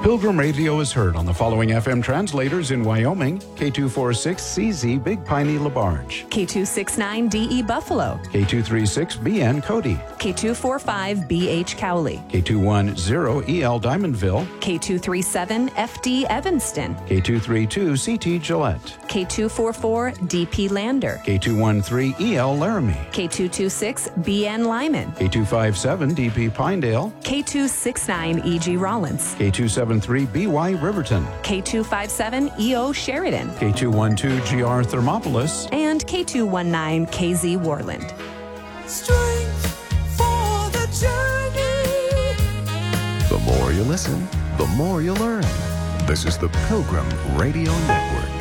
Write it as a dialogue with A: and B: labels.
A: Pilgrim Radio is heard on the following FM translators in Wyoming: K246CZ Big Piney LaBarge,
B: K269DE Buffalo,
A: K236BN Cody,
B: K245BH Cowley,
A: K210EL Diamondville,
B: K237FD Evanston,
A: K232CT Gillette,
B: K244DP Lander,
A: K213EL Laramie,
B: K226BN Lyman,
A: K257DP Pinedale,
B: K269EG Rollins,
A: K273BY Riverton,
B: K257EO Sheridan,
A: K212GR Thermopolis,
B: and K219KZ Warland.
C: Strength for the journey.
D: The more you listen, the more you learn. This is the Pilgrim Radio Network.